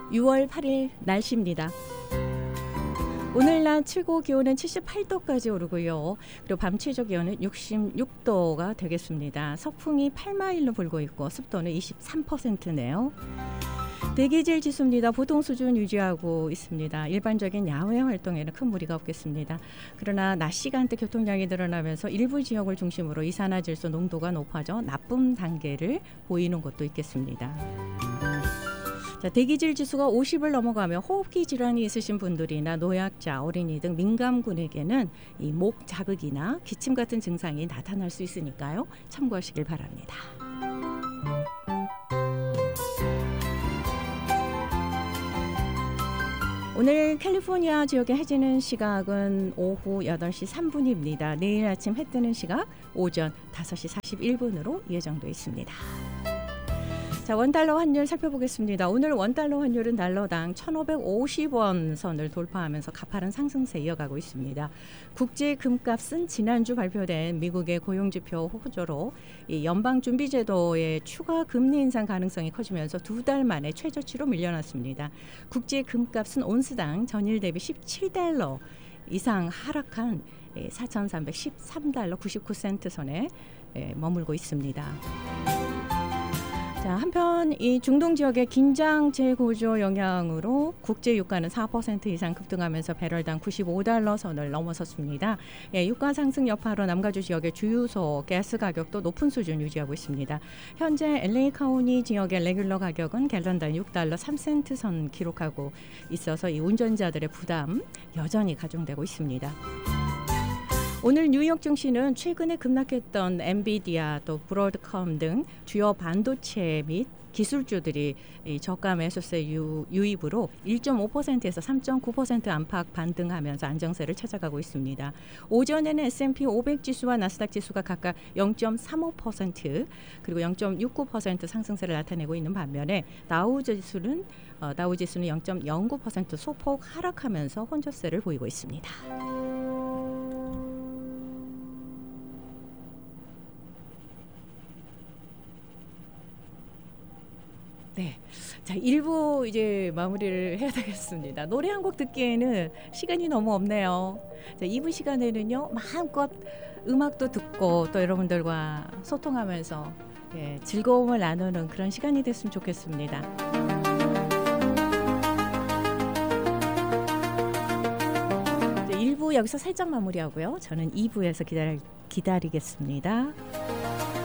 6월 8일 날씨입니다. 오늘 낮 최고 기온은 78도까지 오르고요. 그리고 밤 최저 기온은 66도가 되겠습니다. 서풍이 8마일로 불고 있고 습도는 23%네요. 대기질 지수입니다. 보통 수준 유지하고 있습니다. 일반적인 야외 활동에는 큰 무리가 없겠습니다. 그러나 낮 시간대 교통량이 늘어나면서 일부 지역을 중심으로 이산화질소 농도가 높아져 나쁨 단계를 보이는 곳도 있겠습니다. 자, 대기질 지수가 50을 넘어가면 호흡기 질환이 있으신 분들이나 노약자, 어린이 등 민감군에게는 이 목 자극이나 기침 같은 증상이 나타날 수 있으니까요. 참고하시길 바랍니다. 오늘 캘리포니아 지역의 해 지는 시각은 오후 8시 3분입니다. 내일 아침 해 뜨는 시각 오전 5시 41분으로 예정되어 있습니다. 자, 원달러 환율 살펴보겠습니다. 오늘 원달러 환율은 달러당 1,550원 선을 돌파하면서 가파른 상승세 이어가고 있습니다. 국제 금값은 지난주 발표된 미국의 고용지표 호조로 이 연방준비제도의 추가 금리 인상 가능성이 커지면서 2달 만에 최저치로 밀려났습니다. 국제 금값은 온스당 전일 대비 17달러 이상 하락한 4,313달러 99센트 선에 머물고 있습니다. 자, 한편 이 중동 지역의 긴장 재고조 영향으로 국제 유가는 4% 이상 급등하면서 배럴당 95달러 선을 넘어섰습니다. 유가 상승 여파로 남가주 지역의 주유소 가스 가격도 높은 수준 유지하고 있습니다. 현재 LA 카운티 지역의 레귤러 가격은 갤런당 6달러 3센트 선 기록하고 있어서 이 운전자들의 부담 여전히 가중되고 있습니다. 오늘 뉴욕 증시는 최근에 급락했던 엔비디아 또 브로드컴 등 주요 반도체 및 기술주들이 저가 매수세 유입으로 1.5%에서 3.9% 안팎 반등하면서 안정세를 찾아가고 있습니다. 오전에는 S&P 500 지수와 나스닥 지수가 각각 0.35% 그리고 0.69% 상승세를 나타내고 있는 반면에 다우 지수는 0.09% 소폭 하락하면서 혼조세를 보이고 있습니다. 네, 자 1부 이제 마무리를 해야 되겠습니다. 노래 한 곡 듣기에는 시간이 너무 없네요. 자, 2부 시간에는요 마음껏 음악도 듣고 또 여러분들과 소통하면서 즐거움을 나누는 그런 시간이 됐으면 좋겠습니다. 1부 여기서 살짝 마무리하고요. 저는 2부에서 기다리겠습니다.